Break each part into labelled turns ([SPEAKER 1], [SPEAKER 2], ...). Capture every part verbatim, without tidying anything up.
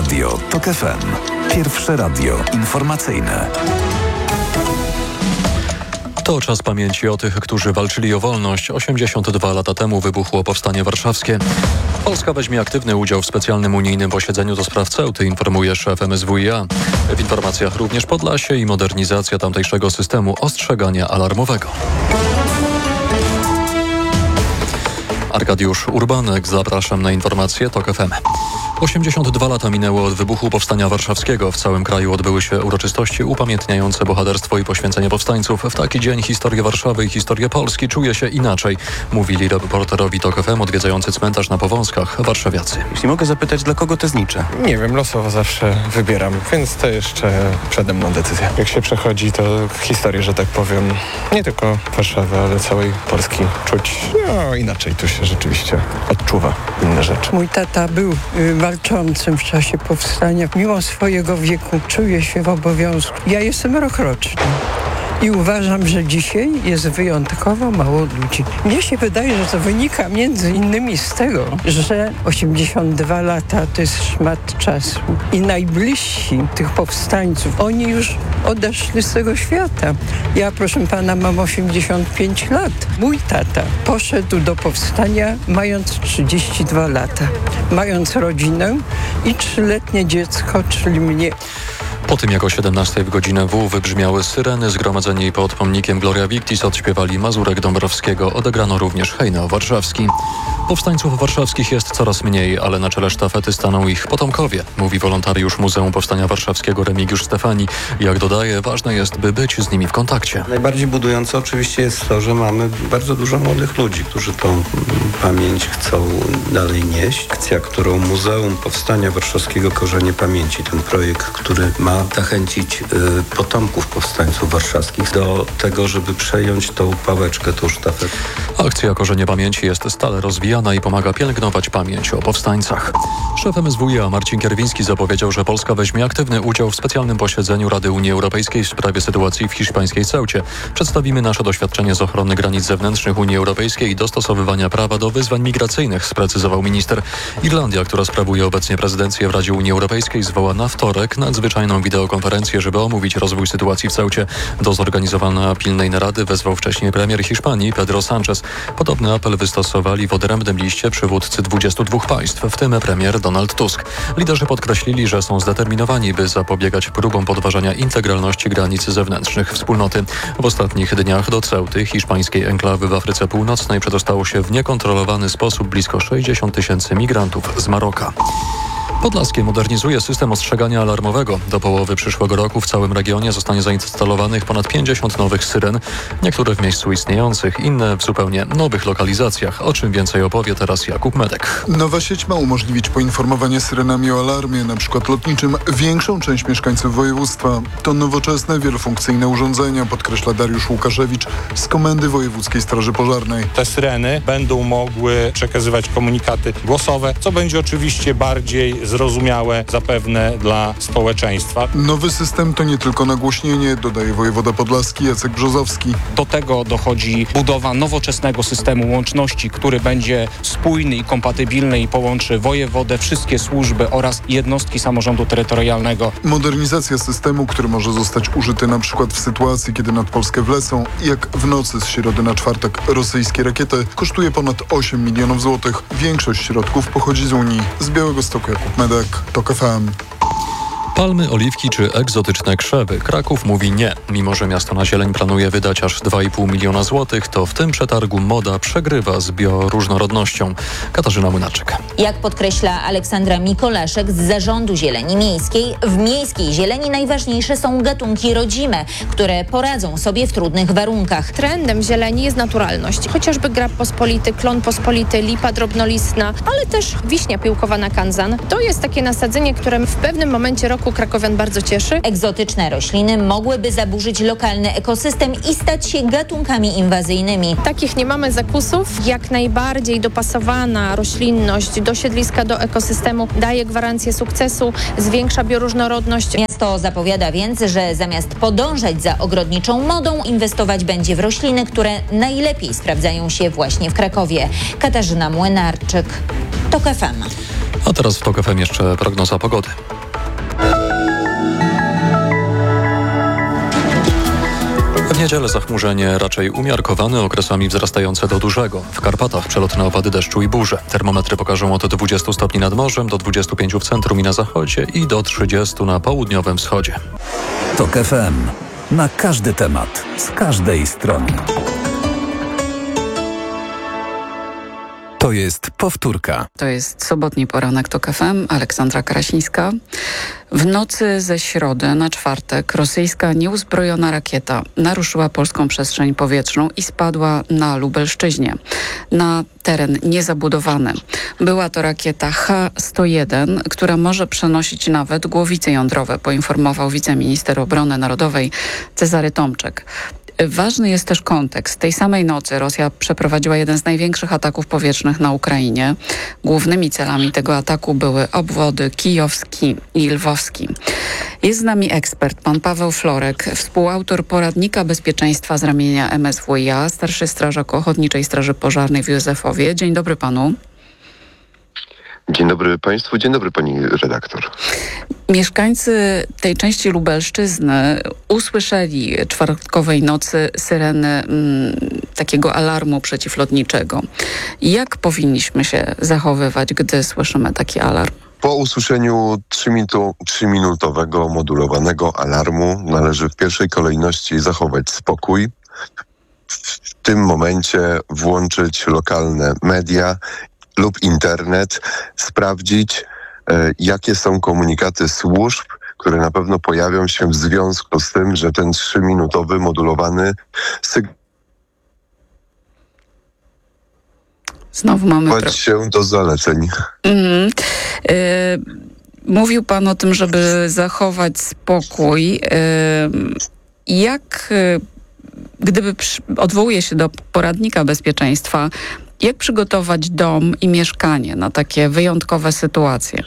[SPEAKER 1] Radio TOK F M. Pierwsze radio informacyjne.
[SPEAKER 2] To czas pamięci o tych, którzy walczyli o wolność. osiemdziesiąt dwa lata temu wybuchło Powstanie Warszawskie. Polska weźmie aktywny udział w specjalnym unijnym posiedzeniu do spraw Ceuty, informuje szef M S W i A. W informacjach również Podlasie i modernizacja tamtejszego systemu ostrzegania alarmowego. Arkadiusz Urbanek, zapraszam na informacje TOK F M. osiemdziesiąt dwa lata minęło od wybuchu Powstania Warszawskiego. W całym kraju odbyły się uroczystości upamiętniające bohaterstwo i poświęcenie powstańców. W taki dzień historię Warszawy i historię Polski czuje się inaczej, mówili reporterowi TOK F M odwiedzający cmentarz na Powązkach warszawiacy.
[SPEAKER 3] Jeśli mogę zapytać, dla kogo to znicze?
[SPEAKER 4] Nie wiem, losowo zawsze wybieram, więc to jeszcze przede mną decyzja. Jak się przechodzi, to historię, że tak powiem, nie tylko Warszawy, ale całej Polski czuć no inaczej. Tu się rzeczywiście odczuwa inne rzeczy.
[SPEAKER 5] Mój tata był y, walczącym w czasie powstania. Mimo swojego wieku czuje się w obowiązku. Ja jestem rokroczny. I uważam, że dzisiaj jest wyjątkowo mało ludzi. Mnie się wydaje, że to wynika między innymi z tego, że osiemdziesiąt dwa lata to jest szmat czasu. I najbliżsi tych powstańców, oni już odeszli z tego świata. Ja, proszę pana, mam osiemdziesiąt pięć lat. Mój tata poszedł do powstania mając trzydzieści dwa lata. Mając rodzinę i trzyletnie dziecko, czyli mnie.
[SPEAKER 2] Po tym jak o siedemnastej w godzinę W wybrzmiały syreny, zgromadzeni pod pomnikiem Gloria Victis odśpiewali Mazurek Dąbrowskiego, odegrano również hejnał warszawski. Powstańców warszawskich jest coraz mniej, ale na czele sztafety staną ich potomkowie, mówi wolontariusz Muzeum Powstania Warszawskiego Remigiusz Stefani. Jak dodaje, ważne jest, by być z nimi w kontakcie.
[SPEAKER 6] Najbardziej budujące oczywiście jest to, że mamy bardzo dużo młodych ludzi, którzy tą pamięć chcą dalej nieść. Akcja, którą Muzeum Powstania Warszawskiego Korzenie Pamięci, ten projekt, który ma zachęcić y, potomków powstańców warszawskich do tego, żeby przejąć tą pałeczkę, tą sztafetę.
[SPEAKER 2] Akcja Korzenie Pamięci jest stale rozwijana i pomaga pielęgnować pamięć o powstańcach. Szef M S W i A Marcin Kierwiński zapowiedział, że Polska weźmie aktywny udział w specjalnym posiedzeniu Rady Unii Europejskiej w sprawie sytuacji w hiszpańskiej Ceucie. Przedstawimy nasze doświadczenie z ochrony granic zewnętrznych Unii Europejskiej i dostosowywania prawa do wyzwań migracyjnych, sprecyzował minister. Irlandia, która sprawuje obecnie prezydencję w Radzie Unii Europejskiej, zwoła na wtorek nadzwyczajną wideokonferencję, żeby omówić rozwój sytuacji w Ceucie. Do zorganizowania pilnej narady wezwał wcześniej premier Hiszpanii Pedro Sánchez. Podobny apel wystosowali w odrębnym liście przywódcy dwudziestu dwóch państw, w tym premier Donald Tusk. Liderzy podkreślili, że są zdeterminowani, by zapobiegać próbom podważania integralności granic zewnętrznych wspólnoty. W ostatnich dniach do Ceuty, hiszpańskiej enklawy w Afryce Północnej, przedostało się w niekontrolowany sposób blisko sześćdziesiąt tysięcy migrantów z Maroka. Podlaskie modernizuje system ostrzegania alarmowego. Do połowy przyszłego roku w całym regionie zostanie zainstalowanych ponad pięćdziesiąt nowych syren. Niektóre w miejscu istniejących, inne w zupełnie nowych lokalizacjach. O czym więcej opowie teraz Jakub Medek.
[SPEAKER 7] Nowa sieć ma umożliwić poinformowanie syrenami o alarmie, na przykład lotniczym, większą część mieszkańców województwa. To nowoczesne, wielofunkcyjne urządzenia, podkreśla Dariusz Łukaszewicz z Komendy Wojewódzkiej Straży Pożarnej.
[SPEAKER 8] Te syreny będą mogły przekazywać komunikaty głosowe, co będzie oczywiście bardziej zrozumiałe zapewne dla społeczeństwa.
[SPEAKER 7] Nowy system to nie tylko nagłośnienie, dodaje wojewoda podlaski Jacek Brzozowski.
[SPEAKER 9] Do tego dochodzi budowa nowoczesnego systemu łączności, który będzie spójny i kompatybilny i połączy wojewodę, wszystkie służby oraz jednostki samorządu terytorialnego.
[SPEAKER 7] Modernizacja systemu, który może zostać użyty na przykład w sytuacji, kiedy nad Polskę wlecą, jak w nocy z środy na czwartek, rosyjskie rakiety, kosztuje ponad osiem milionów złotych. Większość środków pochodzi z Unii. Z Białegostoku Jakub Medek, TOK F M.
[SPEAKER 2] Palmy, oliwki czy egzotyczne krzewy. Kraków mówi nie. Mimo że miasto na zieleń planuje wydać aż dwa i pół miliona złotych, to w tym przetargu moda przegrywa z bioróżnorodnością. Katarzyna Młynarczyk.
[SPEAKER 10] Jak podkreśla Aleksandra Mikolaszek z Zarządu Zieleni Miejskiej, w miejskiej zieleni najważniejsze są gatunki rodzime, które poradzą sobie w trudnych warunkach.
[SPEAKER 11] Trendem zieleni jest naturalność. Chociażby grab pospolity, klon pospolity, lipa drobnolistna, ale też wiśnia piłkowana kanzan. To jest takie nasadzenie, które w pewnym momencie roku krakowian bardzo cieszy.
[SPEAKER 10] Egzotyczne rośliny mogłyby zaburzyć lokalny ekosystem i stać się gatunkami inwazyjnymi.
[SPEAKER 11] Takich nie mamy zakusów. Jak najbardziej dopasowana roślinność do siedliska, do ekosystemu daje gwarancję sukcesu, zwiększa bioróżnorodność.
[SPEAKER 10] Miasto zapowiada więc, że zamiast podążać za ogrodniczą modą, inwestować będzie w rośliny, które najlepiej sprawdzają się właśnie w Krakowie. Katarzyna Młynarczyk, TOK F M.
[SPEAKER 2] A teraz w TOK F M jeszcze prognoza pogody. W niedzielę zachmurzenie raczej umiarkowane, okresami wzrastające do dużego. W Karpatach przelotne opady deszczu i burze. Termometry pokażą od dwudziestu stopni nad morzem, do dwudziestu pięciu w centrum i na zachodzie i do trzydziestu na południowym wschodzie.
[SPEAKER 1] TOK F M. Na każdy temat, z każdej strony. To jest powtórka.
[SPEAKER 12] To jest sobotni poranek TOK F M. Aleksandra Karasińska. W nocy ze środy na czwartek rosyjska nieuzbrojona rakieta naruszyła polską przestrzeń powietrzną i spadła na Lubelszczyźnie, na teren niezabudowany. Była to rakieta H sto jeden, która może przenosić nawet głowice jądrowe, poinformował wiceminister obrony narodowej Cezary Tomczek. Ważny jest też kontekst. Tej samej nocy Rosja przeprowadziła jeden z największych ataków powietrznych na Ukrainie. Głównymi celami tego ataku były obwody kijowski i lwowski. Jest z nami ekspert, pan Paweł Florek, współautor poradnika bezpieczeństwa z ramienia M S W i A, starszy strażak Ochotniczej Straży Pożarnej w Józefowie. Dzień dobry panu.
[SPEAKER 13] Dzień dobry państwu, dzień dobry pani redaktor.
[SPEAKER 12] Mieszkańcy tej części Lubelszczyzny usłyszeli czwartkowej nocy syreny m, takiego alarmu przeciwlotniczego. Jak powinniśmy się zachowywać, gdy słyszymy taki alarm?
[SPEAKER 13] Po usłyszeniu trzyminutowego modulowanego alarmu należy w pierwszej kolejności zachować spokój. W tym momencie włączyć lokalne media lub internet, sprawdzić, e, jakie są komunikaty służb, które na pewno pojawią się w związku z tym, że ten trzyminutowy modulowany sygnał
[SPEAKER 12] Znowu mamy pro...
[SPEAKER 13] się do zaleceń.
[SPEAKER 12] Mm. Y- mówił pan o tym, żeby zachować spokój. Y- jak, y- gdyby przy- odwołuje się do poradnika bezpieczeństwa, jak przygotować dom i mieszkanie na takie wyjątkowe sytuacje?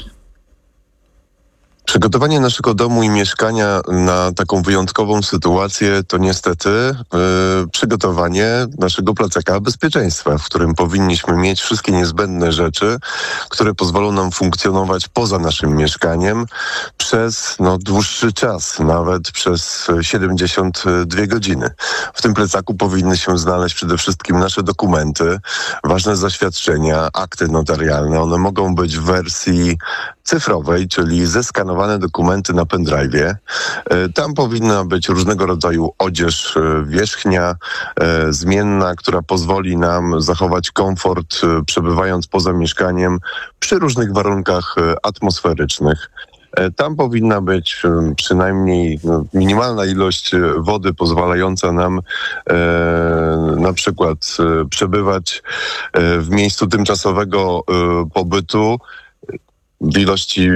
[SPEAKER 13] Przygotowanie naszego domu i mieszkania na taką wyjątkową sytuację to niestety yy, przygotowanie naszego placeka bezpieczeństwa, w którym powinniśmy mieć wszystkie niezbędne rzeczy, które pozwolą nam funkcjonować poza naszym mieszkaniem przez no, dłuższy czas, nawet przez siedemdziesiąt dwie godziny. W tym plecaku powinny się znaleźć przede wszystkim nasze dokumenty, ważne zaświadczenia, akty notarialne. One mogą być w wersji cyfrowej, czyli zeskanowane dokumenty na pendrive'ie. Tam powinna być różnego rodzaju odzież, wierzchnia, zmienna, która pozwoli nam zachować komfort, przebywając poza mieszkaniem przy różnych warunkach atmosferycznych. Tam powinna być przynajmniej minimalna ilość wody pozwalająca nam e, na przykład e, przebywać e, w miejscu tymczasowego e, pobytu w ilości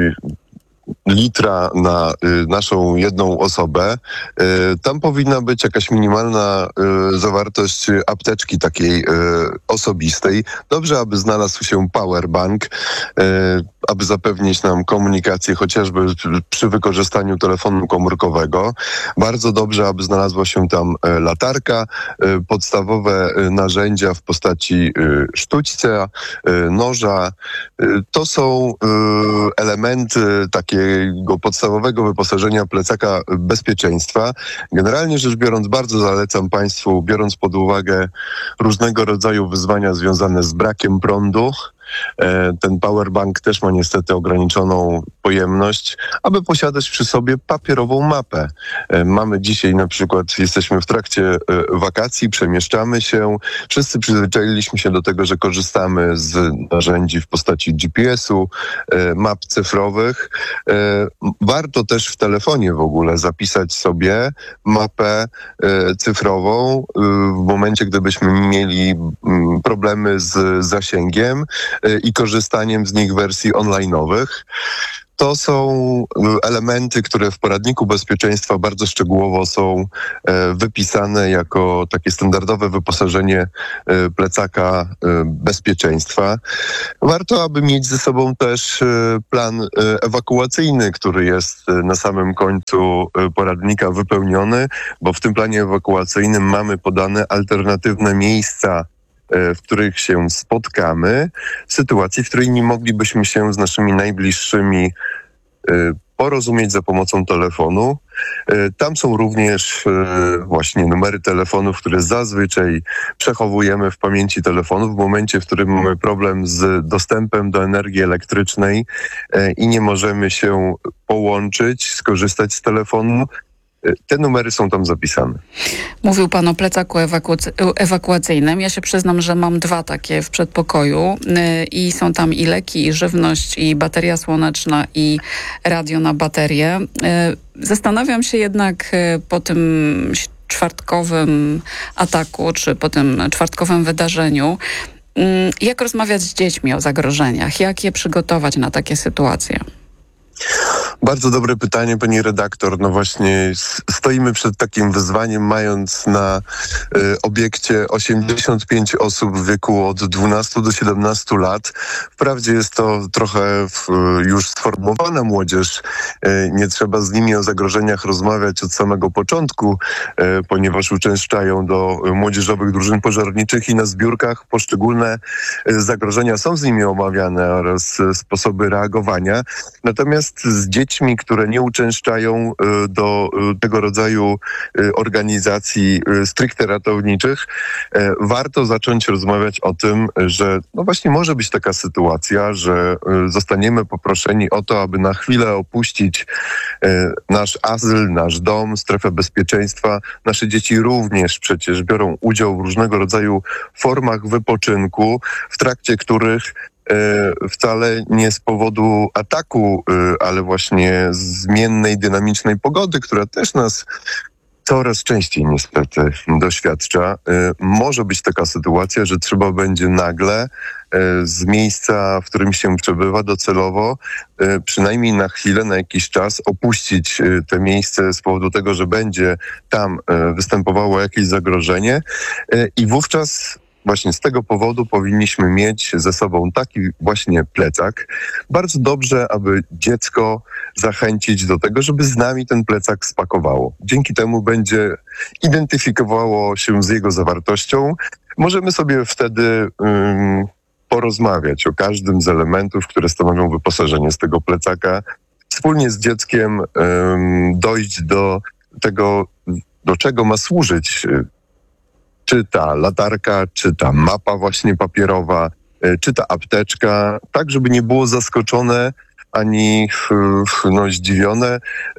[SPEAKER 13] litra na y, naszą jedną osobę. Y, tam powinna być jakaś minimalna y, zawartość apteczki takiej y, osobistej. Dobrze, aby znalazł się powerbank, y, aby zapewnić nam komunikację chociażby przy wykorzystaniu telefonu komórkowego. Bardzo dobrze, aby znalazła się tam y, latarka, y, podstawowe y, narzędzia w postaci y, sztućca, y, noża. Y, to są y, elementy takie takiego podstawowego wyposażenia plecaka bezpieczeństwa. Generalnie rzecz biorąc, bardzo zalecam państwu, biorąc pod uwagę różnego rodzaju wyzwania związane z brakiem prądu. Ten powerbank też ma niestety ograniczoną pojemność, aby posiadać przy sobie papierową mapę. Mamy dzisiaj na przykład, jesteśmy w trakcie wakacji, przemieszczamy się, wszyscy przyzwyczailiśmy się do tego, że korzystamy z narzędzi w postaci G P S u, map cyfrowych. Warto też w telefonie w ogóle zapisać sobie mapę cyfrową w momencie, gdybyśmy mieli problemy z zasięgiem i korzystaniem z nich w wersji online'owych. To są elementy, które w poradniku bezpieczeństwa bardzo szczegółowo są wypisane jako takie standardowe wyposażenie plecaka bezpieczeństwa. Warto, aby mieć ze sobą też plan ewakuacyjny, który jest na samym końcu poradnika wypełniony, bo w tym planie ewakuacyjnym mamy podane alternatywne miejsca, w których się spotkamy, sytuacji, w której nie moglibyśmy się z naszymi najbliższymi porozumieć za pomocą telefonu. Tam są również właśnie numery telefonów, które zazwyczaj przechowujemy w pamięci telefonu w momencie, w którym mamy problem z dostępem do energii elektrycznej i nie możemy się połączyć, skorzystać z telefonu. Te numery są tam zapisane.
[SPEAKER 12] Mówił pan o plecaku ewaku- ewakuacyjnym. Ja się przyznam, że mam dwa takie w przedpokoju yy, i są tam i leki, i żywność, i bateria słoneczna, i radio na baterię. Yy, zastanawiam się jednak yy, po tym czwartkowym ataku, czy po tym czwartkowym wydarzeniu, yy, jak rozmawiać z dziećmi o zagrożeniach? Jak je przygotować na takie sytuacje?
[SPEAKER 13] Bardzo dobre pytanie, pani redaktor. No właśnie stoimy przed takim wyzwaniem, mając na y, obiekcie osiemdziesiąt pięć osób w wieku od dwunastu do siedemnastu lat. Wprawdzie jest to trochę w, już sformułowana młodzież. Y, nie trzeba z nimi o zagrożeniach rozmawiać od samego początku, y, ponieważ uczęszczają do młodzieżowych drużyn pożarniczych i na zbiórkach poszczególne y, zagrożenia są z nimi omawiane oraz y, sposoby reagowania. Natomiast z dziećmi, które nie uczęszczają do tego rodzaju organizacji stricte ratowniczych, warto zacząć rozmawiać o tym, że no właśnie może być taka sytuacja, że zostaniemy poproszeni o to, aby na chwilę opuścić nasz azyl, nasz dom, strefę bezpieczeństwa. Nasze dzieci również przecież biorą udział w różnego rodzaju formach wypoczynku, w trakcie których wcale nie z powodu ataku, ale właśnie zmiennej, dynamicznej pogody, która też nas coraz częściej niestety doświadcza. Może być taka sytuacja, że trzeba będzie nagle z miejsca, w którym się przebywa docelowo, przynajmniej na chwilę, na jakiś czas opuścić te miejsce z powodu tego, że będzie tam występowało jakieś zagrożenie i wówczas właśnie z tego powodu powinniśmy mieć ze sobą taki właśnie plecak. Bardzo dobrze, aby dziecko zachęcić do tego, żeby z nami ten plecak spakowało. Dzięki temu będzie identyfikowało się z jego zawartością. Możemy sobie wtedy um, porozmawiać o każdym z elementów, które stanowią wyposażenie z tego plecaka. Wspólnie z dzieckiem um, dojść do tego, do czego ma służyć czy ta latarka, czy ta mapa właśnie papierowa, czy ta apteczka, tak żeby nie było zaskoczone ani no, zdziwione,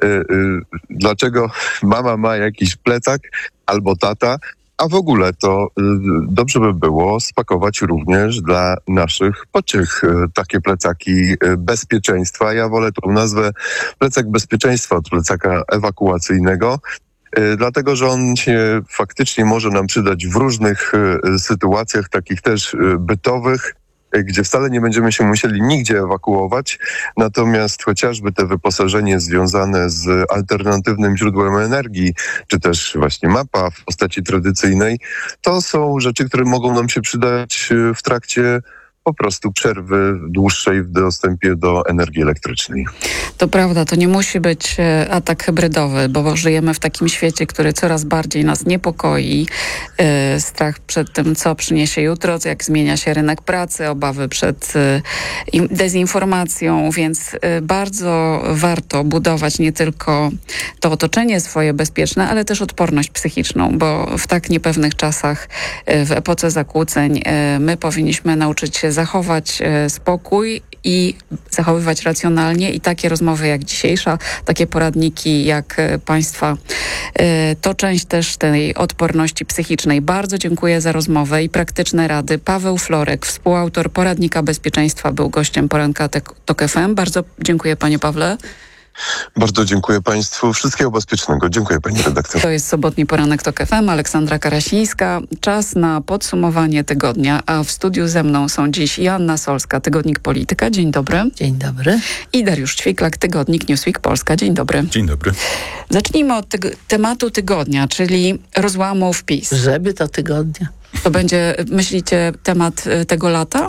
[SPEAKER 13] dlaczego mama ma jakiś plecak albo tata, a w ogóle to dobrze by było spakować również dla naszych poczych takie plecaki bezpieczeństwa. Ja wolę tą nazwę plecak bezpieczeństwa od plecaka ewakuacyjnego, dlatego że on się faktycznie może nam przydać w różnych sytuacjach, takich też bytowych, gdzie wcale nie będziemy się musieli nigdzie ewakuować, natomiast chociażby te wyposażenie związane z alternatywnym źródłem energii, czy też właśnie mapa w postaci tradycyjnej, to są rzeczy, które mogą nam się przydać w trakcie po prostu przerwy dłuższej w dostępie do energii elektrycznej.
[SPEAKER 12] To prawda, to nie musi być atak hybrydowy, bo żyjemy w takim świecie, który coraz bardziej nas niepokoi. Yy, strach przed tym, co przyniesie jutro, jak zmienia się rynek pracy, obawy przed yy, dezinformacją, więc yy, bardzo warto budować nie tylko to otoczenie swoje bezpieczne, ale też odporność psychiczną, bo w tak niepewnych czasach, yy, w epoce zakłóceń, yy, my powinniśmy nauczyć się zachować e, spokój i zachowywać racjonalnie i takie rozmowy jak dzisiejsza, takie poradniki jak e, państwa, e, to część też tej odporności psychicznej. Bardzo dziękuję za rozmowę i praktyczne rady. Paweł Florek, współautor poradnika bezpieczeństwa, był gościem poranka Tok F M. Bardzo dziękuję, panie Pawle.
[SPEAKER 13] Bardzo dziękuję państwu. Wszystkiego bezpiecznego. Dziękuję, pani redaktor.
[SPEAKER 12] To jest sobotni poranek Tok F M. Aleksandra Karasińska. Czas na podsumowanie tygodnia, a w studiu ze mną są dziś Joanna Solska, Tygodnik Polityka. Dzień dobry.
[SPEAKER 14] Dzień dobry.
[SPEAKER 12] I Dariusz Ćwiklak, Tygodnik Newsweek Polska. Dzień dobry.
[SPEAKER 15] Dzień dobry.
[SPEAKER 12] Zacznijmy od tyg- tematu tygodnia, czyli rozłamów PiS.
[SPEAKER 14] Żeby to tygodnia.
[SPEAKER 12] To będzie, myślicie, temat tego lata?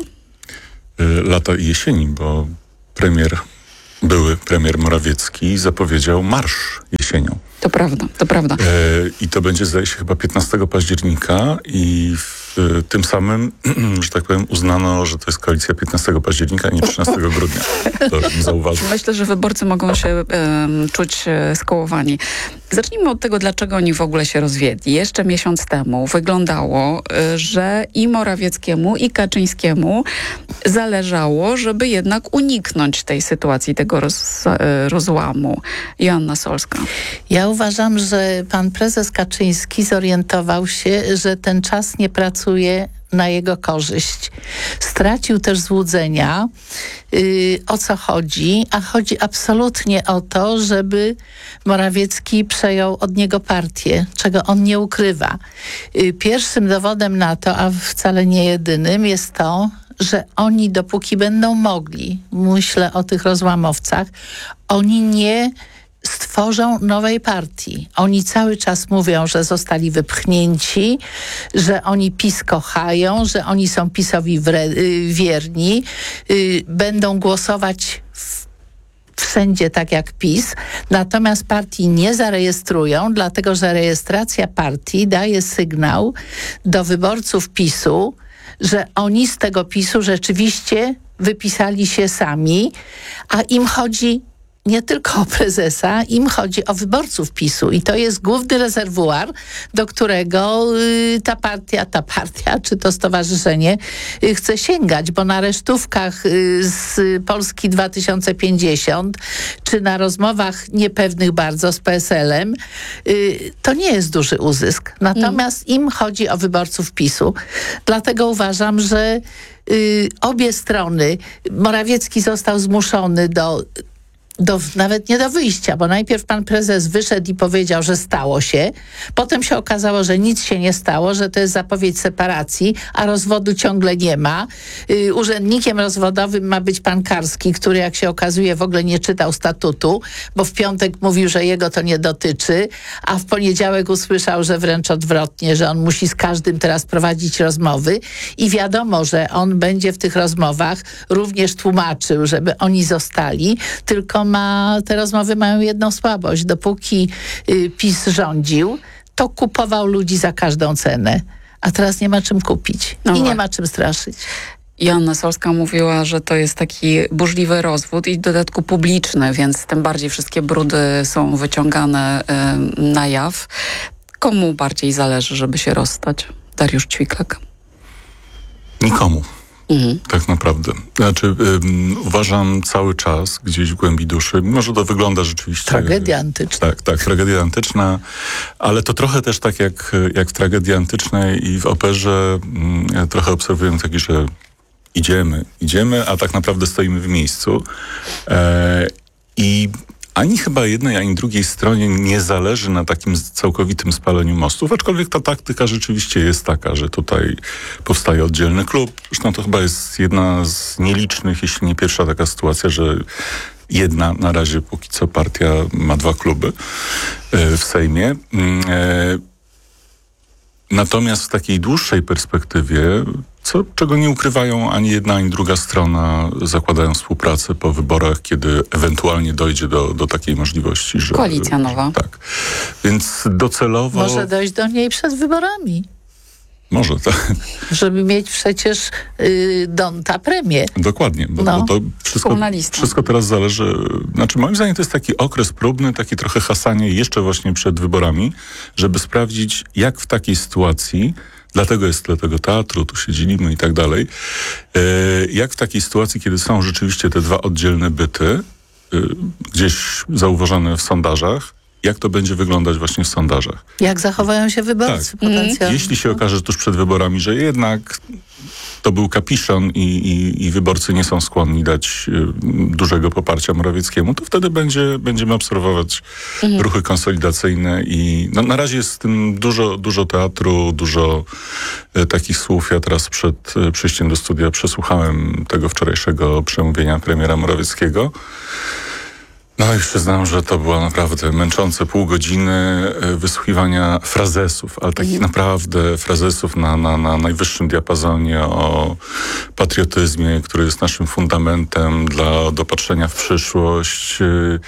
[SPEAKER 15] Lata i jesieni, bo premier... Były premier Morawiecki zapowiedział marsz jesienią.
[SPEAKER 12] To prawda, to prawda.
[SPEAKER 15] E, I to będzie, zdaje się, chyba piętnastego października i w y, tym samym, że tak powiem, uznano, że to jest koalicja piętnastego października, a nie trzynastego grudnia. To bym zauważył.
[SPEAKER 12] Myślę, że wyborcy mogą się um, czuć e, skołowani. Zacznijmy od tego, dlaczego oni w ogóle się rozwiedli. Jeszcze miesiąc temu wyglądało, e, że i Morawieckiemu, i Kaczyńskiemu zależało, żeby jednak uniknąć tej sytuacji, tego roz, e, rozłamu. Joanna Solska.
[SPEAKER 14] Ja uważam, że pan prezes Kaczyński zorientował się, że ten czas nie pracuje na jego korzyść. Stracił też złudzenia, yy, o co chodzi, a chodzi absolutnie o to, żeby Morawiecki przejął od niego partię, czego on nie ukrywa. Yy, pierwszym dowodem na to, a wcale nie jedynym, jest to, że oni dopóki będą mogli, myślę o tych rozłamowcach, oni nie stworzą nowej partii. Oni cały czas mówią, że zostali wypchnięci, że oni PiS kochają, że oni są PiS-owi wre- wierni, yy, będą głosować w wszędzie tak jak PiS, natomiast partii nie zarejestrują, dlatego że rejestracja partii daje sygnał do wyborców PiSu, że oni z tego PiSu rzeczywiście wypisali się sami, a im chodzi nie tylko o prezesa, im chodzi o wyborców PiSu i to jest główny rezerwuar, do którego y, ta partia, ta partia, czy to stowarzyszenie y, chce sięgać, bo na resztówkach y, z Polski dwa tysiące pięćdziesiąt, czy na rozmowach niepewnych bardzo z P S L-em, y, to nie jest duży uzysk. Natomiast mm. im chodzi o wyborców PiSu. Dlatego uważam, że y, obie strony, Morawiecki został zmuszony do Do, nawet nie do wyjścia, bo najpierw pan prezes wyszedł i powiedział, że stało się. Potem się okazało, że nic się nie stało, że to jest zapowiedź separacji, a rozwodu ciągle nie ma. Yy, urzędnikiem rozwodowym ma być pan Karski, który jak się okazuje w ogóle nie czytał statutu, bo w piątek mówił, że jego to nie dotyczy, a w poniedziałek usłyszał, że wręcz odwrotnie, że on musi z każdym teraz prowadzić rozmowy i wiadomo, że on będzie w tych rozmowach również tłumaczył, żeby oni zostali, tylko ma, te rozmowy mają jedną słabość. Dopóki y, PiS rządził, to kupował ludzi za każdą cenę. A teraz nie ma czym kupić. No I nie ma czym straszyć.
[SPEAKER 12] Joanna Solska mówiła, że to jest taki burzliwy rozwód i w dodatku publiczny, więc tym bardziej wszystkie brudy są wyciągane y, na jaw. Komu bardziej zależy, żeby się rozstać? Dariusz Ćwiklak.
[SPEAKER 15] Nikomu.
[SPEAKER 12] Mhm.
[SPEAKER 15] Tak naprawdę. Znaczy um, uważam cały czas gdzieś w głębi duszy, mimo że to wygląda rzeczywiście...
[SPEAKER 14] Tragedia antyczna.
[SPEAKER 15] Tak, tak, tragedia antyczna, ale to trochę też tak jak, jak w tragedii antycznej i w operze um, ja trochę obserwuję taki, że idziemy, idziemy, a tak naprawdę stoimy w miejscu. E, I ani chyba jednej, ani drugiej stronie nie zależy na takim całkowitym spaleniu mostów, aczkolwiek ta taktyka rzeczywiście jest taka, że tutaj powstaje oddzielny klub. Zresztą to chyba jest jedna z nielicznych, jeśli nie pierwsza taka sytuacja, że jedna na razie póki co partia ma dwa kluby w Sejmie. Natomiast w takiej dłuższej perspektywie, co, czego nie ukrywają ani jedna, ani druga strona, zakładają współpracę po wyborach, kiedy ewentualnie dojdzie do, do takiej możliwości, że...
[SPEAKER 12] Koalicja nowa.
[SPEAKER 15] Że, tak. Więc docelowo...
[SPEAKER 14] Może dojść do niej przed wyborami.
[SPEAKER 15] Może, tak.
[SPEAKER 14] Żeby mieć przecież y, Donta premię.
[SPEAKER 15] Dokładnie, bo,
[SPEAKER 14] no.
[SPEAKER 15] bo to wszystko, wszystko teraz zależy... Znaczy moim zdaniem to jest taki okres próbny, taki trochę hasanie jeszcze właśnie przed wyborami, żeby sprawdzić, jak w takiej sytuacji, dlatego jest tyle tego teatru, tu się dzielimy i tak dalej, e, jak w takiej sytuacji, kiedy są rzeczywiście te dwa oddzielne byty, e, gdzieś zauważone w sondażach, jak to będzie wyglądać właśnie w sondażach.
[SPEAKER 14] Jak zachowają się wyborcy
[SPEAKER 15] tak.
[SPEAKER 14] potencjalnie.
[SPEAKER 15] Jeśli się okaże tuż przed wyborami, że jednak to był kapiszon i, i, i wyborcy nie są skłonni dać y, dużego poparcia Morawieckiemu, to wtedy będzie, będziemy obserwować mhm. ruchy konsolidacyjne i no, na razie jest w tym dużo, dużo teatru, dużo y, takich słów. Ja teraz przed y, przyjściem do studia przesłuchałem tego wczorajszego przemówienia premiera Morawieckiego. No i przyznam, że to było naprawdę męczące pół godziny wysłuchiwania frazesów, ale takich mm. naprawdę frazesów na, na, na najwyższym diapazonie o patriotyzmie, który jest naszym fundamentem dla dopatrzenia w przyszłość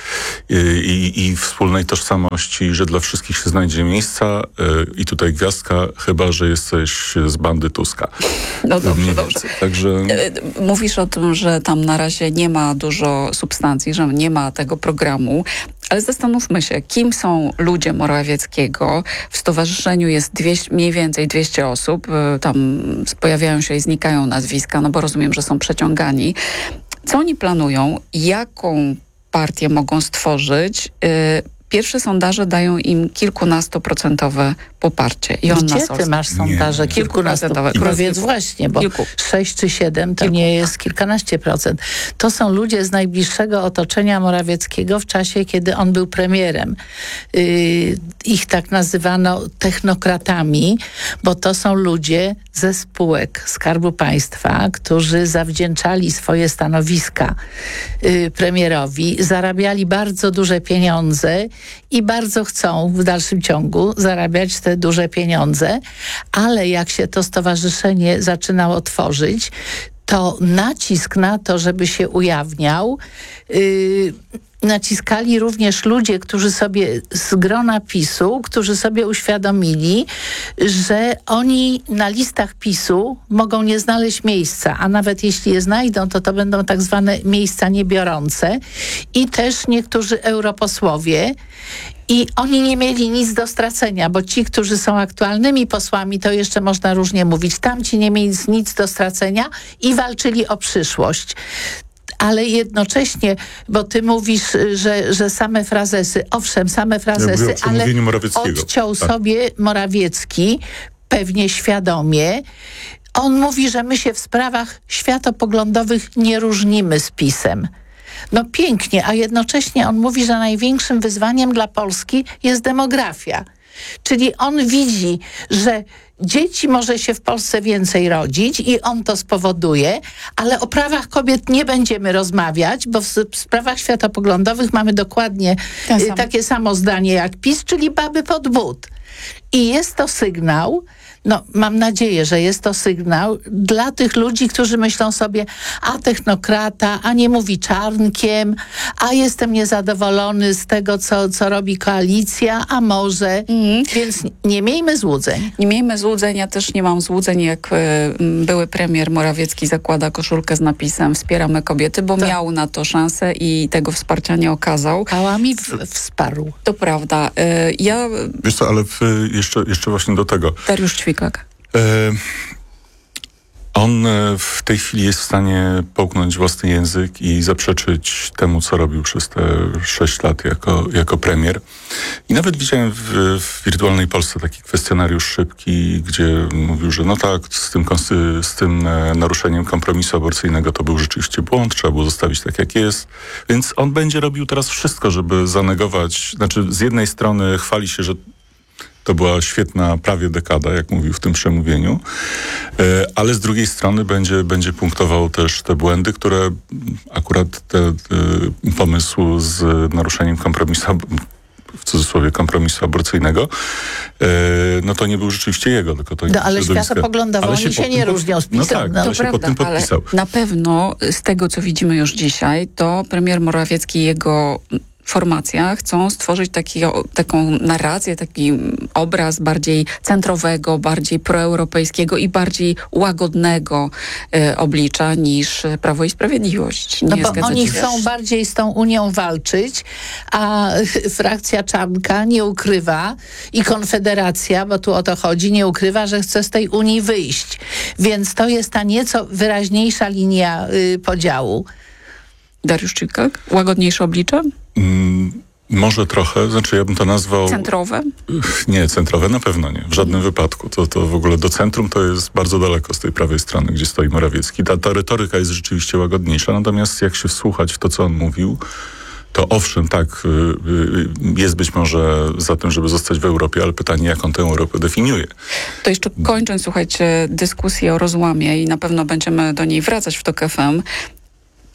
[SPEAKER 15] i, i, i wspólnej tożsamości, że dla wszystkich się znajdzie miejsca i tutaj gwiazdka, chyba że jesteś z bandy Tuska.
[SPEAKER 12] No dobrze, dobrze.
[SPEAKER 15] Także...
[SPEAKER 12] Mówisz o tym, że tam na razie nie ma dużo substancji, że nie ma tego programu, ale zastanówmy się, kim są ludzie Morawieckiego. W stowarzyszeniu jest dwieście, mniej więcej dwieście osób. Tam pojawiają się i znikają nazwiska, no bo rozumiem, że są przeciągani. Co oni planują? Jaką partię mogą stworzyć? Pierwsze sondaże dają im kilkunastoprocentowe poparcie. I on
[SPEAKER 14] Gdzie ty masz sondaże? Nie. Kilkunastoprocentowe. No więc właśnie, bo kilku. sześć czy siedem to kilku. Nie jest kilkanaście procent. To są ludzie z najbliższego otoczenia Morawieckiego w czasie, kiedy on był premierem. Yy, ich tak nazywano technokratami, bo to są ludzie ze spółek Skarbu Państwa, którzy zawdzięczali swoje stanowiska yy, premierowi, zarabiali bardzo duże pieniądze i bardzo chcą w dalszym ciągu zarabiać te duże pieniądze, ale jak się to stowarzyszenie zaczynało tworzyć, to nacisk na to, żeby się ujawniał, yy, naciskali również ludzie, którzy sobie z grona PiSu, którzy sobie uświadomili, że oni na listach PiSu mogą nie znaleźć miejsca, a nawet jeśli je znajdą, to to będą tak zwane miejsca niebiorące i też niektórzy europosłowie. I oni nie mieli nic do stracenia, bo ci, którzy są aktualnymi posłami, to jeszcze można różnie mówić. Tamci nie mieli nic do stracenia i walczyli o przyszłość. Ale jednocześnie, bo ty mówisz, że, że same frazesy, owszem, same frazesy,
[SPEAKER 15] ja ale
[SPEAKER 12] odciął tak. sobie Morawiecki, pewnie świadomie. On mówi, że my się w sprawach światopoglądowych nie różnimy z PiS-em. No pięknie, a jednocześnie on mówi, że największym wyzwaniem dla Polski jest demografia. Czyli on widzi, że dzieci może się w Polsce więcej rodzić i on to spowoduje, ale o prawach kobiet nie będziemy rozmawiać, bo w, w sprawach światopoglądowych mamy dokładnie y, takie samo zdanie jak PiS, czyli baby pod but. I jest to sygnał, no mam nadzieję, że jest to sygnał dla tych ludzi, którzy myślą sobie, a technokrata, a nie mówi czarnkiem, a jestem niezadowolony z tego, co, co robi koalicja, a może. Mm. Więc nie miejmy złudzeń. Nie miejmy złudzeń, ja też nie mam złudzeń, jak y, były premier Morawiecki zakłada koszulkę z napisem Wspieramy kobiety, bo to miał na to szansę i tego wsparcia nie okazał.
[SPEAKER 14] Pałami w, wsparł.
[SPEAKER 12] To prawda. Y, ja...
[SPEAKER 15] Wiesz co, ale w, jeszcze, jeszcze właśnie do tego.
[SPEAKER 12] Dariusz Ćwikłak.
[SPEAKER 15] E, on w tej chwili jest w stanie połknąć własny język i zaprzeczyć temu, co robił przez te sześć lat jako, jako premier. I nawet widziałem w, w Wirtualnej Polsce taki kwestionariusz szybki, gdzie mówił, że no tak, z tym, z tym naruszeniem kompromisu aborcyjnego to był rzeczywiście błąd, trzeba było zostawić tak, jak jest. Więc on będzie robił teraz wszystko, żeby zanegować, znaczy z jednej strony chwali się, że to była świetna prawie dekada, jak mówił w tym przemówieniu, ale z drugiej strony będzie, będzie punktował też te błędy, które akurat te, te pomysł z naruszeniem kompromisu, w cudzysłowie kompromisu aborcyjnego, no to nie był rzeczywiście jego, tylko to
[SPEAKER 14] no, ale światopoglądowo oni się, się nie różnią z PiS-em.
[SPEAKER 15] No tak, no,
[SPEAKER 12] to
[SPEAKER 15] się
[SPEAKER 12] prawda,
[SPEAKER 15] pod tym podpisał.
[SPEAKER 12] Ale na pewno z tego, co widzimy już dzisiaj, to premier Morawiecki i jego formacja chcą stworzyć taki, taką narrację, taki obraz bardziej centrowego, bardziej proeuropejskiego i bardziej łagodnego e, oblicza niż Prawo i Sprawiedliwość. Nie
[SPEAKER 14] no bo oni chcą wiesz? bardziej z tą Unią walczyć, a frakcja Czarnka nie ukrywa i Konfederacja, bo tu o to chodzi, nie ukrywa, że chce z tej Unii wyjść. Więc to jest ta nieco wyraźniejsza linia y, podziału.
[SPEAKER 12] Dariusz Ćwikłak? Łagodniejsze oblicze?
[SPEAKER 15] Mm, może trochę, znaczy ja bym to nazwał...
[SPEAKER 12] Centrowe?
[SPEAKER 15] Nie, centrowe na pewno nie, w żadnym wypadku. To, to w ogóle do centrum to jest bardzo daleko z tej prawej strony, gdzie stoi Morawiecki. Ta, ta retoryka jest rzeczywiście łagodniejsza, natomiast jak się wsłuchać w to, co on mówił, to owszem, tak, jest być może za tym, żeby zostać w Europie, ale pytanie, jak on tę Europę definiuje.
[SPEAKER 12] To jeszcze kończąc, słuchajcie, dyskusję o rozłamie i na pewno będziemy do niej wracać w TOK F M.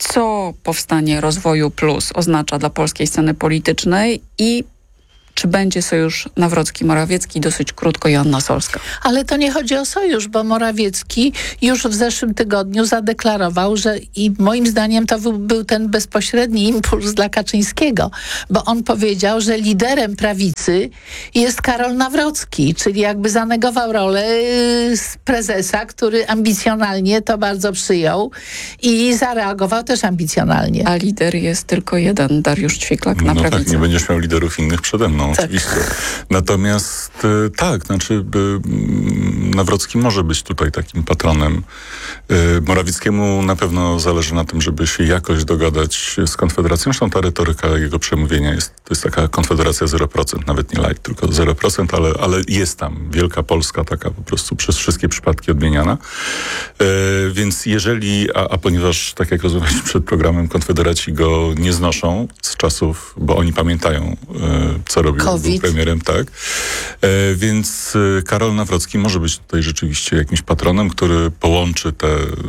[SPEAKER 12] co powstanie Rozwoju Plus oznacza dla polskiej sceny politycznej i czy będzie sojusz Nawrocki-Morawiecki? Dosyć krótko Joanna Solska.
[SPEAKER 14] Ale to nie chodzi o sojusz, bo Morawiecki już w zeszłym tygodniu zadeklarował, że i moim zdaniem to był, był ten bezpośredni impuls dla Kaczyńskiego, bo on powiedział, że liderem prawicy jest Karol Nawrocki, czyli jakby zanegował rolę z prezesa, który ambicjonalnie to bardzo przyjął i zareagował też ambicjonalnie.
[SPEAKER 12] A lider jest tylko jeden, Dariusz Ćwiklak na
[SPEAKER 15] no
[SPEAKER 12] prawicy.
[SPEAKER 15] No tak, nie będziesz miał liderów innych przede mną. Tak. Oczywiście. Natomiast y, tak, znaczy y, Nawrocki może być tutaj takim patronem. Y, Morawieckiemu na pewno zależy na tym, żeby się jakoś dogadać z Konfederacją. Zresztą ta retoryka jego przemówienia jest, to jest taka Konfederacja zero procent, nawet nie light, tylko zero procent, ale, ale jest tam Wielka Polska taka po prostu przez wszystkie przypadki odmieniana. Y, więc jeżeli, a, a ponieważ tak jak rozmawialiśmy przed programem, Konfederaci go nie znoszą z czasów, bo oni pamiętają, y, co robił, był premierem, tak. E, więc y, Karol Nawrocki może być tutaj rzeczywiście jakimś patronem, który połączy te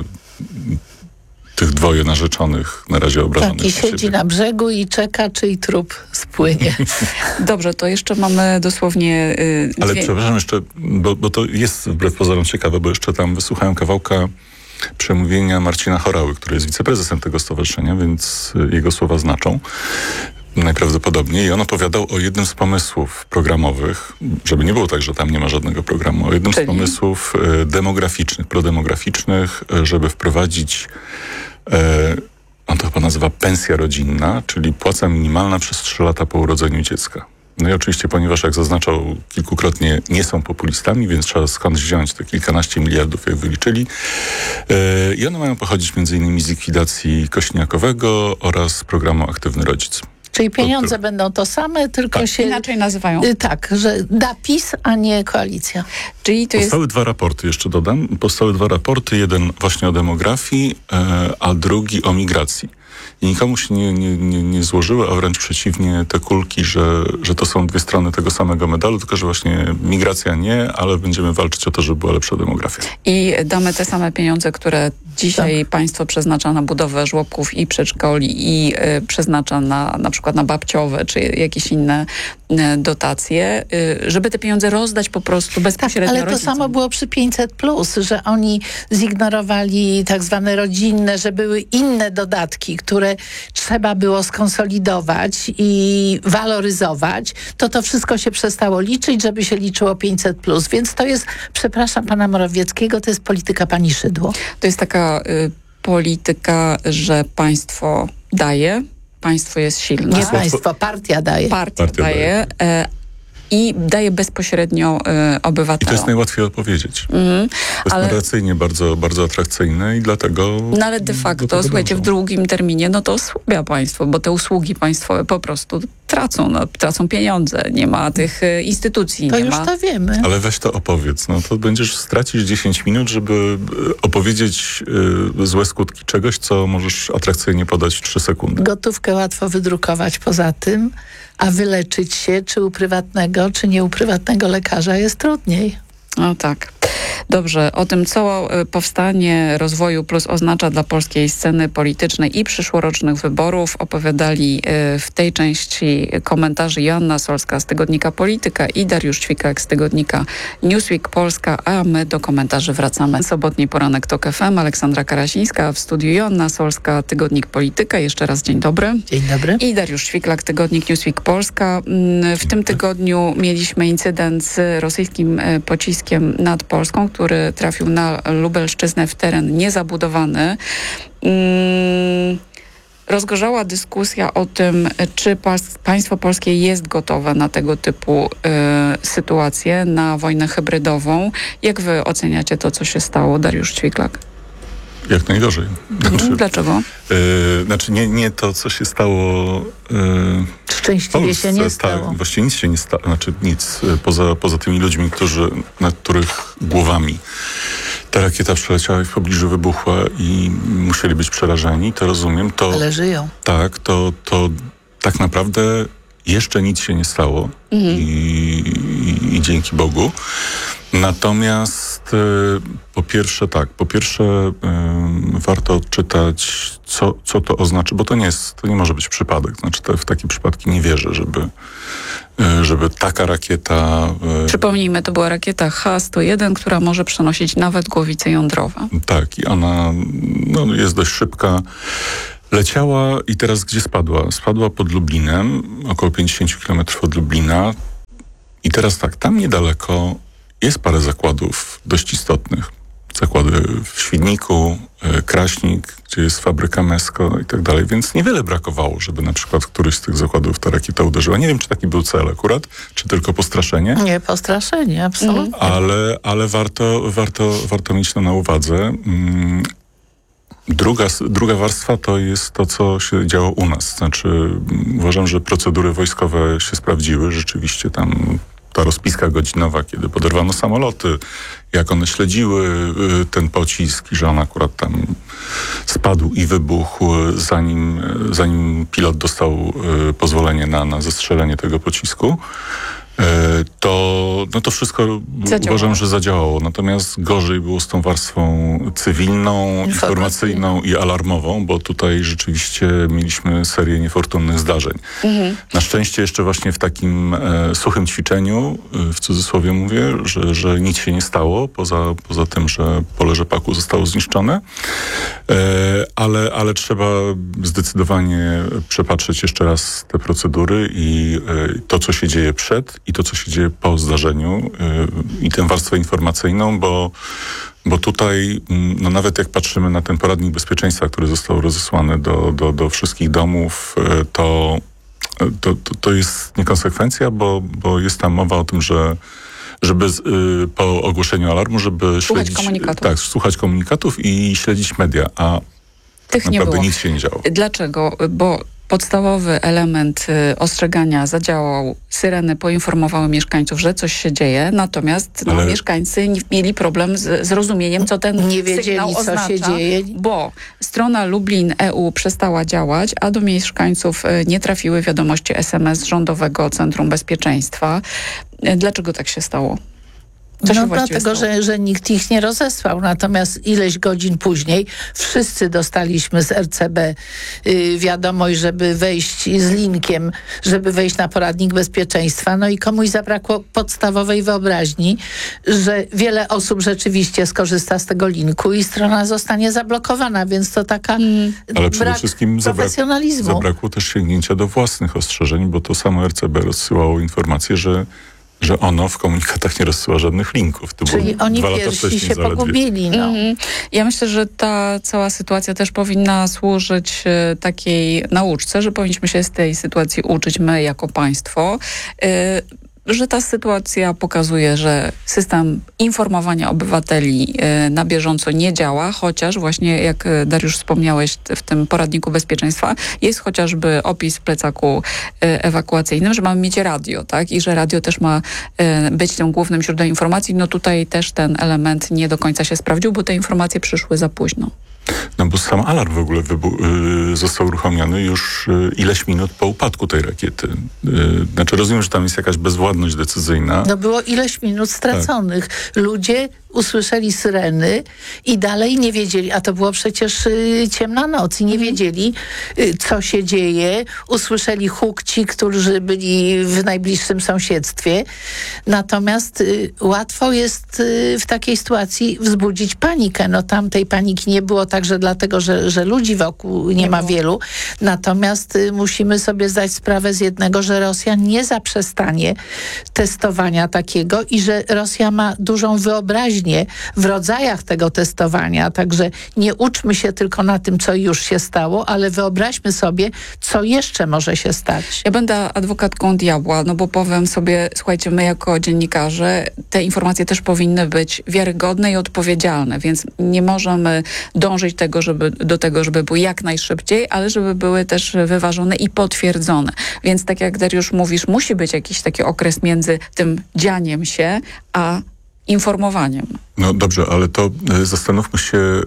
[SPEAKER 15] tych dwoje narzeczonych na razie obrażonych.
[SPEAKER 14] Tak, i siedzi siebie na brzegu i czeka, czyj trup spłynie.
[SPEAKER 12] Dobrze, to jeszcze mamy dosłownie... Yy,
[SPEAKER 15] Ale
[SPEAKER 12] dwie...
[SPEAKER 15] przepraszam jeszcze, bo, bo to jest wbrew pozorom ciekawe, bo jeszcze tam wysłuchałem kawałka przemówienia Marcina Chorały, który jest wiceprezesem tego stowarzyszenia, więc jego słowa znaczą. Najprawdopodobniej. I on opowiadał o jednym z pomysłów programowych, żeby nie było tak, że tam nie ma żadnego programu, o jednym Czyli? z pomysłów e, demograficznych, prodemograficznych, e, żeby wprowadzić, e, on to chyba nazywa pensja rodzinna, czyli płaca minimalna przez trzy lata po urodzeniu dziecka. No i oczywiście, ponieważ jak zaznaczał kilkukrotnie, nie są populistami, więc trzeba skądś wziąć te kilkanaście miliardów, jak wyliczyli. E, I one mają pochodzić między innymi z likwidacji kośniakowego oraz programu Aktywny Rodzic.
[SPEAKER 14] Czyli pieniądze to, to... będą to same, tylko
[SPEAKER 12] tak.
[SPEAKER 14] się...
[SPEAKER 12] Inaczej nazywają.
[SPEAKER 14] Y, tak, że da PiS, a nie koalicja.
[SPEAKER 12] Czyli to
[SPEAKER 15] Powstały
[SPEAKER 12] jest...
[SPEAKER 15] dwa raporty, jeszcze dodam. Powstały dwa raporty, jeden właśnie o demografii, e, a drugi o migracji. I nikomu się nie, nie, nie, nie złożyły, a wręcz przeciwnie te kulki, że, że to są dwie strony tego samego medalu, tylko że właśnie migracja nie, ale będziemy walczyć o to, żeby była lepsza demografia.
[SPEAKER 12] I damy te same pieniądze, które dzisiaj tak. państwo przeznacza na budowę żłobków i przedszkoli i y, przeznacza na na przykład na babciowe, czy jakieś inne y, dotacje, y, żeby te pieniądze rozdać po prostu bezpośrednio
[SPEAKER 14] tak, ale
[SPEAKER 12] rodzicom.
[SPEAKER 14] to samo było przy pięćset plus, że oni zignorowali tak zwane rodzinne, że były inne dodatki, które trzeba było skonsolidować i waloryzować, to to wszystko się przestało liczyć, żeby się liczyło pięćset plus. Więc to jest, przepraszam pana Morawieckiego, to jest polityka pani Szydło.
[SPEAKER 12] To jest taka y, polityka, że państwo daje, państwo jest silne.
[SPEAKER 14] Nie państwo, partia daje.
[SPEAKER 12] Partia,
[SPEAKER 15] partia
[SPEAKER 12] daje. daje. Y, I daje bezpośrednio y, obywatelom.
[SPEAKER 15] I to jest najłatwiej odpowiedzieć.
[SPEAKER 12] Mm,
[SPEAKER 15] to jest
[SPEAKER 12] ale...
[SPEAKER 15] narracyjnie bardzo, bardzo atrakcyjne i dlatego...
[SPEAKER 12] No ale de facto, słuchajcie, w drugim terminie, no to osłabia państwo, bo te usługi państwowe po prostu tracą, no, tracą pieniądze, nie ma tych y, instytucji.
[SPEAKER 14] To
[SPEAKER 12] nie
[SPEAKER 14] już
[SPEAKER 12] ma...
[SPEAKER 14] to wiemy.
[SPEAKER 15] Ale weź to opowiedz, no to będziesz stracić dziesięć minut, żeby opowiedzieć y, złe skutki czegoś, co możesz atrakcyjnie podać w trzy sekundy.
[SPEAKER 14] Gotówkę łatwo wydrukować poza tym, a wyleczyć się czy u prywatnego, czy nie u prywatnego lekarza jest trudniej.
[SPEAKER 12] No tak. Dobrze, o tym, co powstanie Rozwoju Plus oznacza dla polskiej sceny politycznej i przyszłorocznych wyborów, opowiadali w tej części komentarzy Joanna Solska z tygodnika Polityka i Dariusz Ćwiklak z tygodnika Newsweek Polska, a my do komentarzy wracamy. Sobotni poranek TOK F M, Aleksandra Karasińska, w studiu Joanna Solska, tygodnik Polityka. Jeszcze raz dzień dobry.
[SPEAKER 14] Dzień dobry.
[SPEAKER 12] I Dariusz Ćwiklak, tygodnik Newsweek Polska. W tym tygodniu mieliśmy incydent z rosyjskim pociskiem nad Polską, który trafił na Lubelszczyznę w teren niezabudowany. Hmm. Rozgorzała dyskusja o tym, czy państwo polskie jest gotowe na tego typu y, sytuacje, na wojnę hybrydową. Jak wy oceniacie to, co się stało, Dariusz Ćwiklak?
[SPEAKER 15] Jak najgorzej. Znaczy,
[SPEAKER 12] Dlaczego?
[SPEAKER 15] Yy, znaczy nie, nie to, co się stało yy,
[SPEAKER 14] Szczęśliwie
[SPEAKER 15] Polsce,
[SPEAKER 14] się nie stało.
[SPEAKER 15] Tak, właściwie nic się nie stało. Znaczy nic, poza, poza tymi ludźmi, którzy, nad których głowami ta rakieta przeleciała i w pobliżu wybuchła i musieli być przerażeni, to rozumiem. To,
[SPEAKER 14] Ale żyją.
[SPEAKER 15] Tak, to, to tak naprawdę jeszcze nic się nie stało mhm. i, i, i dzięki Bogu. Natomiast y, po pierwsze tak, po pierwsze warto odczytać, co, co to oznacza, bo to nie jest, to nie może być przypadek. Znaczy, to w takie przypadki nie wierzę, żeby, żeby taka rakieta...
[SPEAKER 12] Przypomnijmy, to była rakieta H sto jeden, która może przenosić nawet głowice jądrowe.
[SPEAKER 15] Tak, i ona no, jest dość szybka. Leciała i teraz gdzie spadła? Spadła pod Lublinem, około pięćdziesiąt kilometrów od Lublina. I teraz tak, tam niedaleko jest parę zakładów dość istotnych. Zakłady w Świdniku, Kraśnik, gdzie jest fabryka Mesko i tak dalej. Więc niewiele brakowało, żeby na przykład któryś z tych zakładów ta rakieta uderzyła. Nie wiem, czy taki był cel akurat, czy tylko postraszenie.
[SPEAKER 14] Nie, postraszenie, absolutnie.
[SPEAKER 15] Ale, ale warto, warto, warto mieć to na uwadze. Druga, druga warstwa to jest to, co się działo u nas. Znaczy, uważam, że procedury wojskowe się sprawdziły. Rzeczywiście tam ta rozpiska godzinowa, kiedy poderwano samoloty, jak one śledziły ten pocisk i że on akurat tam spadł i wybuchł, zanim, zanim pilot dostał pozwolenie na, na zestrzelenie tego pocisku. To, no to wszystko zadziałało. Uważam, że zadziałało. Natomiast gorzej było z tą warstwą cywilną, informacyjną i alarmową, bo tutaj rzeczywiście mieliśmy serię niefortunnych zdarzeń. Mhm. Na szczęście jeszcze właśnie w takim e, suchym ćwiczeniu, e, w cudzysłowie mówię, że, że nic się nie stało, poza, poza tym, że pole rzepaku zostało zniszczone. E, ale, ale trzeba zdecydowanie przepatrzeć jeszcze raz te procedury i e, to, co się dzieje przed i to, co się dzieje po zdarzeniu yy, i tę warstwę informacyjną, bo, bo tutaj no nawet jak patrzymy na ten poradnik bezpieczeństwa, który został rozesłany do, do, do wszystkich domów, yy, to, to, to, to jest niekonsekwencja, bo, bo jest tam mowa o tym, że żeby yy, po ogłoszeniu alarmu, żeby
[SPEAKER 12] słuchać
[SPEAKER 15] śledzić,
[SPEAKER 12] komunikatów.
[SPEAKER 15] Tak, słuchać komunikatów i śledzić media, a
[SPEAKER 12] Tych
[SPEAKER 15] naprawdę
[SPEAKER 12] nie było.
[SPEAKER 15] nic się nie działo.
[SPEAKER 12] Dlaczego? Bo podstawowy element y, ostrzegania zadziałał. Syreny poinformowały mieszkańców, że coś się dzieje, natomiast no,
[SPEAKER 15] Ale...
[SPEAKER 12] mieszkańcy nie, mieli problem z zrozumieniem, co ten
[SPEAKER 14] nie wiedzieli,
[SPEAKER 12] sygnał
[SPEAKER 14] co
[SPEAKER 12] oznacza,
[SPEAKER 14] się dzieje.
[SPEAKER 12] Bo strona Lublin E U przestała działać, a do mieszkańców y, nie trafiły wiadomości S M S z Rządowego Centrum Bezpieczeństwa. Y, dlaczego tak się stało? Co
[SPEAKER 14] no dlatego, że, że nikt ich nie rozesłał. Natomiast ileś godzin później wszyscy dostaliśmy z R C B y, wiadomość, żeby wejść z linkiem, żeby wejść na poradnik bezpieczeństwa. No i komuś zabrakło podstawowej wyobraźni, że wiele osób rzeczywiście skorzysta z tego linku i strona zostanie zablokowana, więc to taka mm.
[SPEAKER 15] Ale przede
[SPEAKER 14] brak
[SPEAKER 15] wszystkim
[SPEAKER 14] profesjonalizmu.
[SPEAKER 15] Zabrak, zabrakło też sięgnięcia do własnych ostrzeżeń, bo to samo R C B rozsyłało informację, że że ono w komunikatach nie rozsyła żadnych linków. To
[SPEAKER 14] Czyli oni pierwsi się zaledwie pogubili. No.
[SPEAKER 12] Mm-hmm. Ja myślę, że ta cała sytuacja też powinna służyć e, takiej nauczce, że powinniśmy się z tej sytuacji uczyć my jako państwo. E, że ta sytuacja pokazuje, że system informowania obywateli e, na bieżąco nie działa, chociaż właśnie jak Dariusz wspomniałeś w tym poradniku bezpieczeństwa, jest chociażby opis w plecaku e, ewakuacyjnym, że mamy mieć radio, tak? I że radio też ma e, być tym głównym źródłem informacji. No tutaj też ten element nie do końca się sprawdził, bo te informacje przyszły za późno.
[SPEAKER 15] No bo sam alarm w ogóle wybu- yy, został uruchomiony już yy, ileś minut po upadku tej rakiety. Yy, znaczy rozumiem, że tam jest jakaś bezwładność decyzyjna.
[SPEAKER 14] No było ileś minut straconych. Tak. Ludzie usłyszeli syreny i dalej nie wiedzieli, a to było przecież y, ciemna noc i nie mm. wiedzieli, y, co się dzieje. Usłyszeli huk ci, którzy byli w najbliższym sąsiedztwie. Natomiast y, łatwo jest y, w takiej sytuacji wzbudzić panikę. No tam tej paniki nie było także dlatego, że, że ludzi wokół nie, nie ma było. wielu. Natomiast y, musimy sobie zdać sprawę z jednego, że Rosja nie zaprzestanie testowania takiego i że Rosja ma dużą wyobraźnię w rodzajach tego testowania. Także nie uczmy się tylko na tym, co już się stało, ale wyobraźmy sobie, co jeszcze może się stać.
[SPEAKER 12] Ja będę adwokatką diabła, no bo powiem sobie, słuchajcie, my jako dziennikarze, te informacje też powinny być wiarygodne i odpowiedzialne, więc nie możemy dążyć tego, żeby, do tego, żeby były jak najszybciej, ale żeby były też wyważone i potwierdzone. Więc tak jak Dariusz mówisz, musi być jakiś taki okres między tym dzianiem się, a informowaniem.
[SPEAKER 15] No dobrze, ale to y, zastanówmy się, y,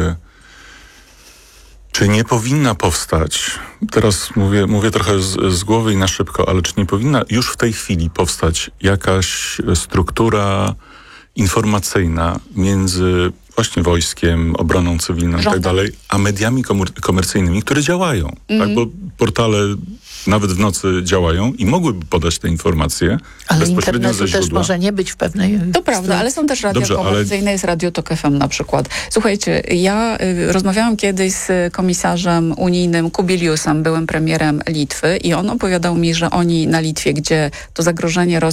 [SPEAKER 15] czy nie powinna powstać, teraz mówię, mówię trochę z, z głowy i na szybko, ale czy nie powinna już w tej chwili powstać jakaś struktura, informacyjna między właśnie wojskiem, obroną cywilną i tak dalej, a mediami komer- komercyjnymi, które działają.
[SPEAKER 12] Mhm.
[SPEAKER 15] Tak? Bo portale nawet w nocy działają i mogłyby podać te informacje
[SPEAKER 14] Ale
[SPEAKER 15] bezpośrednio ze
[SPEAKER 14] internetu też
[SPEAKER 15] źródła.
[SPEAKER 14] może nie być w pewnej...
[SPEAKER 12] To prawda, ale są też radia
[SPEAKER 15] Dobrze,
[SPEAKER 12] komercyjne,
[SPEAKER 15] ale...
[SPEAKER 12] jest Radio Tok F M na przykład. Słuchajcie, ja y, rozmawiałam kiedyś z komisarzem unijnym Kubiliusem, byłym premierem Litwy i on opowiadał mi, że oni na Litwie, gdzie to zagrożenie Rosji